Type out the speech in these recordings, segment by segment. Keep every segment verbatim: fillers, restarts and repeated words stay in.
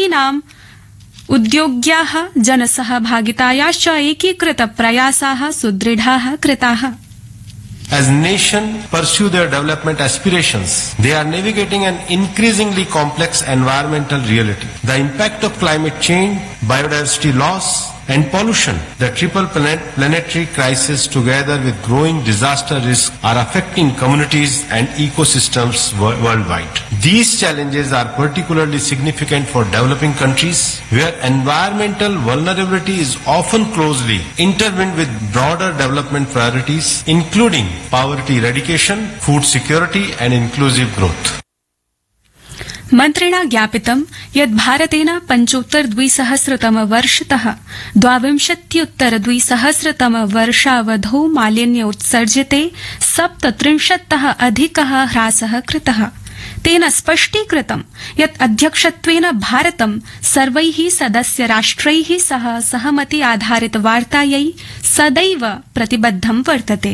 उद्यमिनाम् उद्योग्याः जनसहभागितायाश्च एकीकृत प्रयासाः सुदृढाः कृताः। As nations pursue their development aspirations, they are navigating an increasingly complex environmental reality. The impact of climate change, biodiversity loss, and pollution, the triple planet planetary crisis together with growing disaster risk are affecting communities and ecosystems wo- worldwide. These challenges are particularly significant for developing countries where environmental vulnerability is often closely intertwined with broader development priorities including poverty eradication, food security and inclusive growth. मन्त्रिणा ज्ञापितं यत् भारतेन पञ्चोत्तर द्विसहस्रतम वर्षतः द्वाविंशत्युत्तर द्विसहस्रतम वर्षावधौ मालिन्योत्सर्जिते सप्तत्रिंशत्तः अधिकः ह्रासः कृतः। तेन स्पष्टीकृतं यत् अध्यक्षत्वेन भारतं सर्वैः सदस्य राष्ट्रैः सह सहमति आधारित वार्तायै सदैव प्रतिबद्धं वर्तते।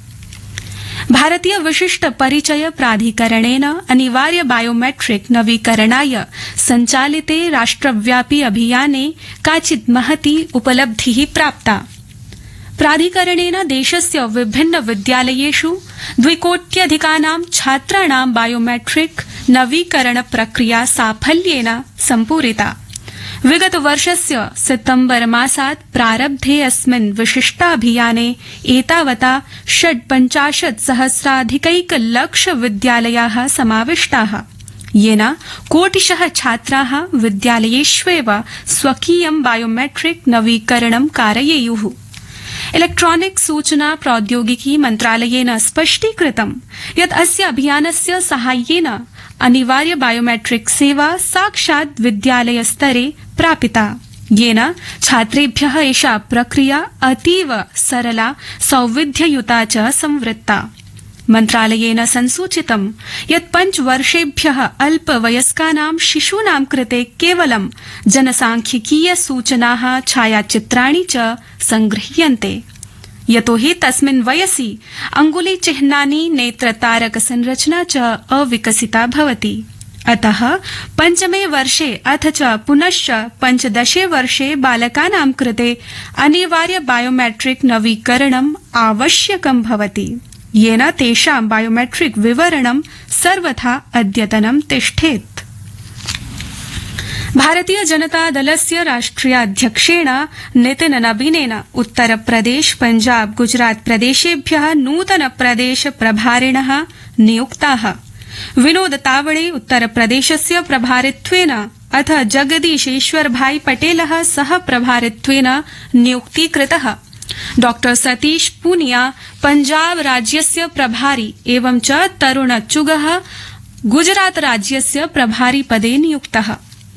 भारतीय विशिष्ट परिचय प्राधिकरणेन अनिवार्य बायोमेट्रिक नवीकरणाय सञ्चालिते राष्ट्रव्यापी अभियाने काचित् महती उपलब्धिः प्राप्ता। प्राधिकरणेन देशस्य विभिन्न विद्यालयेषु द्विकोट्यधिकानां छात्राणां बायोमेट्रिक नवीकरण प्रक्रिया साफल्येन सम्पूरिता। विगत वर्षस्य सितम्बर मासात् प्रारब्धे अस्मिन् विशिष्टाभियाने एतावता षड्पञ्चाशत् सहस्राधिकैकलक्ष विद्यालयाः समाविष्टाः, येन कोटिशः छात्राः विद्यालयेष्वेव स्वकीयं बायोमेट्रिक नवीकरणं कारयेयुः। इलेक्ट्रॉनिक सूचना प्रौद्योगिकी मन्त्रालयेन स्पष्टीकृतं यत् अस्य अभियानस्य साहाय्येन अनिवार्य बायोमेट्रिक सेवा साक्षात् विद्यालयस्तरे प्रापिता, येन छात्रेभ्यः एषा प्रक्रिया अतीव सरला सौविध्ययुता च संवृत्ता। मन्त्रालयेन संसूचितं यत् पञ्चवर्षेभ्यः अल्पवयस्कानां शिशूनां कृते केवलं जनसांख्यिकीय सूचनाः छायाचित्राणि च संगृह्यन्ते, यतोहि तस्मिन् वयसि अङ्गुलीचिह्नानि नेत्रतारक संरचना च अविकसिता भवति। अतः पञ्चमे वर्षे अथ च पुनश्च पञ्चदशे वर्षे बालकानां कृते अनिवार्य बायोमेट्रिक नवीकरणम् आवश्यकं भवति, येन तेषां बायोमेट्रिक विवरणं सर्वथा अद्यतनं तिष्ठेत्। भारतीय जनता दलस्य राष्ट्रियाध्यक्षेण नितिन नबीनेन उत्तरप्रदेश पञ्जाब गुजरात प्रदेशेभ्यः नूतन प्रदेश प्रभारिणः नियुक्ताः। विनोद तावड़े उत्तरप्रदेशस्य प्रभारित्वेन अथ जगदीशेश्वर भाई पटेलः सह प्रभारित्वेन नियुक्तीकृतः। डॉ सतीश पूनिया पञ्जाब राज्यस्य प्रभारी एवं च तरुण चुगः गुजरात राज्यस्य प्रभारी पदे नियुक्तः।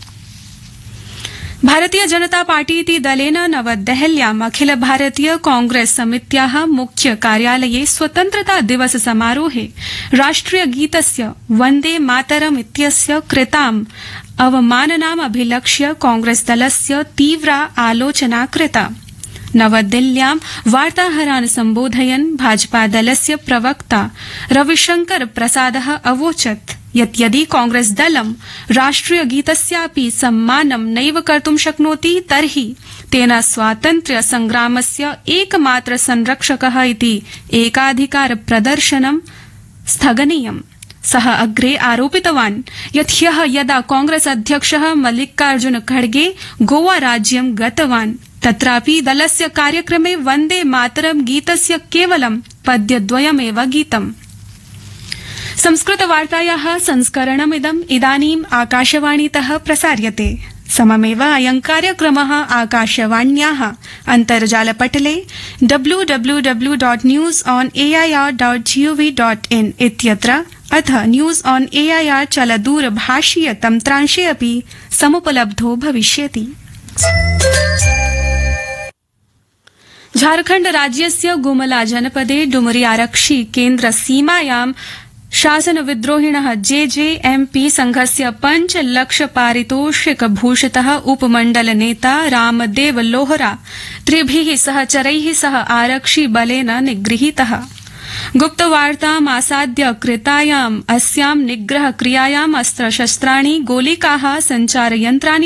भारतीय जनता पार्टी इति दलेन नवदेहल्याम् अखिल भारतीय कांग्रेस समित्याः मुख्य कार्यालये स्वतन्त्रता दिवस समारोहे राष्ट्रिय गीतस्य वन्दे मातरम् इत्यस्य कृताम् अवमाननाम् अभिलक्ष्य कांग्रेस दलस्य तीव्रा आलोचना कृता। नवदिल्ल्यां वार्ताहरान् सम्बोधयन् भाजपा दलस्य प्रवक्ता रविशंकर प्रसादः अवोचत् यत् यदि कांग्रेस दलं राष्ट्रिय गीतस्यापि सम्मानं नैव कर्तुं शक्नोति तर्हि तेन स्वातन्त्र्य संग्रामस्य एकमात्र संरक्षकः इति एकाधिकार प्रदर्शनं स्थगनीयम्। सः अग्रे आरोपितवान् यत् ह्यः यदा कांग्रेस अध्यक्षः मल्लिकार्जुन खड़गे गोवा राज्यं गतवान् तत्रापि दलस्य कार्यक्रमे वन्दे मातरम् गीतस्य केवलं पद्यद्वयमेव गीतम्। संस्कृतवार्तायाः संस्करणमिदम् इदानीम् आकाशवाणीतः प्रसार्यते। सममेव अयं कार्यक्रमः आकाशवाण्याः अन्तर्जालपटले W W W dot news on A I R dot gov dot in इत्यत्र अथ news on A I R चलदूरभाषीय तन्त्रांशे अपि समुपलब्धो भविष्यति। झारखण्ड राज्यस्य गुमला जनपदे डुमरी आरक्षि केन्द्र सीमायां शासन विद्रोहिणः जे जे एम पी संघस्य पंच लक्ष पारितोषिक भूषितः उपमण्डल नेता रामदेव लोहरा त्रिभिः सहचरैः सह आरक्षि बलेन निगृहीतः। गुप्तवार्ताम् आसाद्य कृतायाम् अस्यां निग्रह क्रियायाम् अस्त्रशस्त्राणि गोलिकाः सञ्चारयन्त्राणि